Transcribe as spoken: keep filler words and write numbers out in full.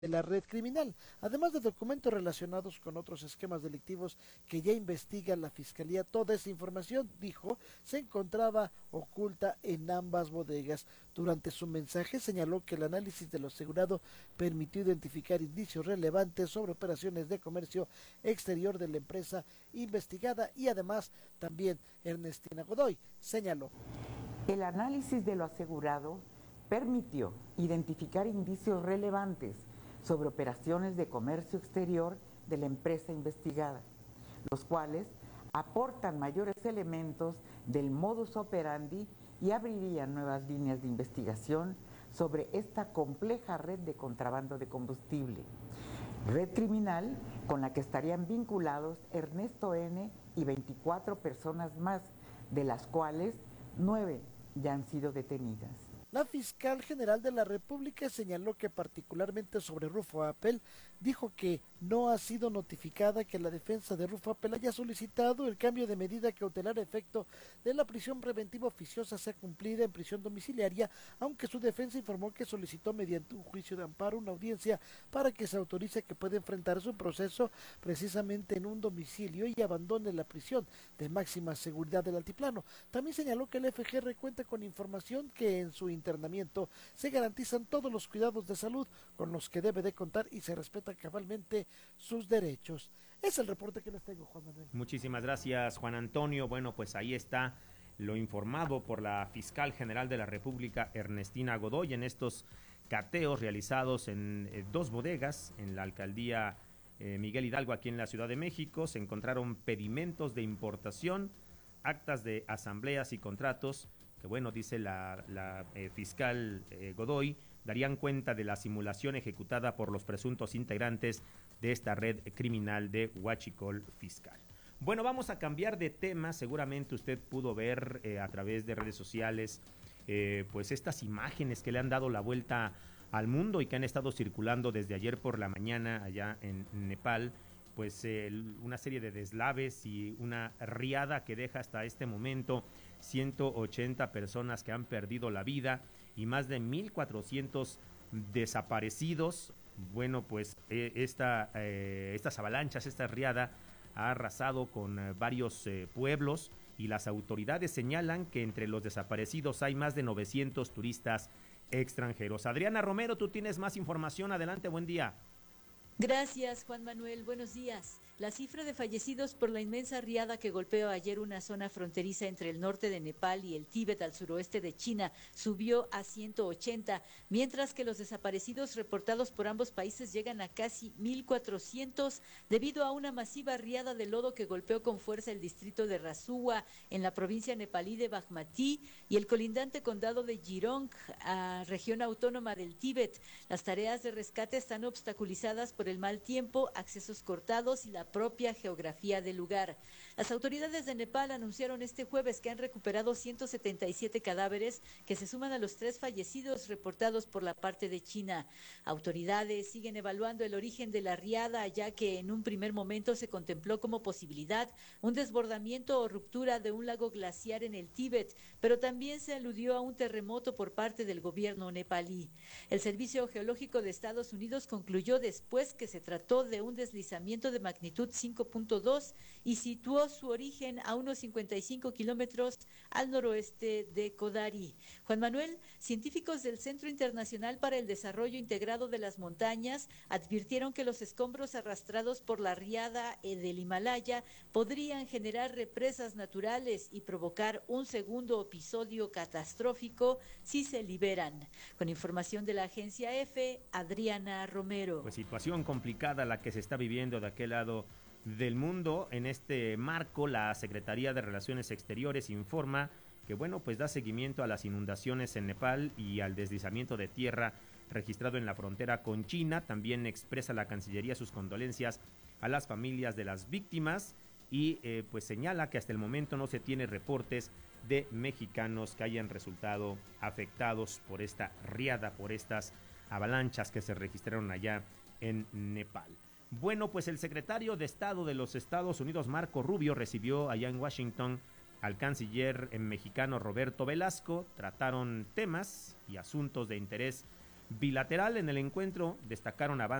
de la red criminal, además de documentos relacionados con otros esquemas delictivos que ya investiga la Fiscalía. Toda esa información, dijo, se encontraba oculta en ambas bodegas. Durante su mensaje señaló que el análisis de lo asegurado permitió identificar indicios relevantes sobre operaciones de comercio exterior de la empresa investigada y además también Ernestina Godoy señaló. El análisis de lo asegurado permitió identificar indicios relevantes sobre operaciones de comercio exterior de la empresa investigada, los cuales aportan mayores elementos del modus operandi y abrirían nuevas líneas de investigación sobre esta compleja red de contrabando de combustible, red criminal con la que estarían vinculados Ernesto N. y veinticuatro personas más, de las cuales nueve ya han sido detenidas. La fiscal general de la República señaló que particularmente sobre Rufo Appel, dijo que no ha sido notificada que la defensa de Rufo Appel haya solicitado el cambio de medida cautelar a efecto de la prisión preventiva oficiosa sea cumplida en prisión domiciliaria, aunque su defensa informó que solicitó mediante un juicio de amparo una audiencia para que se autorice que pueda enfrentar su proceso precisamente en un domicilio y abandone la prisión de máxima seguridad del altiplano. También señaló que el F G R cuenta con información que en su internamiento se garantizan todos los cuidados de salud con los que debe de contar y se respetan cabalmente sus derechos. Es el reporte que les tengo, Juan Manuel. Muchísimas gracias, Juan Antonio. Bueno, pues ahí está lo informado por la fiscal general de la República, Ernestina Godoy, en estos cateos realizados en eh, dos bodegas en la alcaldía eh, Miguel Hidalgo, aquí en la Ciudad de México. Se encontraron pedimentos de importación, actas de asambleas y contratos que, bueno, dice la, la eh, fiscal eh, Godoy, darían cuenta de la simulación ejecutada por los presuntos integrantes de esta red criminal de Huachicol Fiscal. Bueno, vamos a cambiar de tema. Seguramente usted pudo ver eh, a través de redes sociales eh, pues estas imágenes que le han dado la vuelta al mundo y que han estado circulando desde ayer por la mañana allá en Nepal. Pues eh, una serie de deslaves y una riada que deja hasta este momento ciento ochenta personas que han perdido la vida y más de mil cuatrocientos desaparecidos. Bueno, pues eh, esta, eh, estas avalanchas, esta riada ha arrasado con eh, varios eh, pueblos y las autoridades señalan que entre los desaparecidos hay más de novecientos turistas extranjeros. Adriana Romero, tú tienes más información. Adelante, buen día. Gracias, Juan Manuel. Buenos días. La cifra de fallecidos por la inmensa riada que golpeó ayer una zona fronteriza entre el norte de Nepal y el Tíbet al suroeste de China subió a ciento ochenta, mientras que los desaparecidos reportados por ambos países llegan a casi mil cuatrocientos debido a una masiva riada de lodo que golpeó con fuerza el distrito de Rasuwa en la provincia nepalí de Bagmati y el colindante condado de Jirong, a región autónoma del Tíbet. Las tareas de rescate están obstaculizadas por el mal tiempo, accesos cortados y la propia geografía del lugar. Las autoridades de Nepal anunciaron este jueves que han recuperado ciento setenta y siete cadáveres que se suman a los tres fallecidos reportados por la parte de China. Autoridades siguen evaluando el origen de la riada, ya que en un primer momento se contempló como posibilidad un desbordamiento o ruptura de un lago glaciar en el Tíbet, pero también se aludió a un terremoto por parte del gobierno nepalí. El Servicio Geológico de Estados Unidos concluyó después que se trató de un deslizamiento de magnitud cinco punto dos y situó su origen a unos cincuenta y cinco kilómetros al noroeste de Kodari. Juan Manuel, científicos del Centro Internacional para el Desarrollo Integrado de las Montañas advirtieron que los escombros arrastrados por la riada del Himalaya podrían generar represas naturales y provocar un segundo episodio catastrófico si se liberan. Con información de la agencia EFE, Adriana Romero. Pues situación complicada la que se está viviendo de aquel lado del mundo. En este marco, la Secretaría de Relaciones Exteriores informa que, bueno, pues da seguimiento a las inundaciones en Nepal y al deslizamiento de tierra registrado en la frontera con China. También expresa la Cancillería sus condolencias a las familias de las víctimas y eh, pues señala que hasta el momento no se tiene reportes de mexicanos que hayan resultado afectados por esta riada, por estas avalanchas que se registraron allá en Nepal. Bueno, pues el secretario de Estado de los Estados Unidos, Marco Rubio, recibió allá en Washington al canciller mexicano Roberto Velasco. Trataron temas y asuntos de interés bilateral. En el encuentro destacaron avances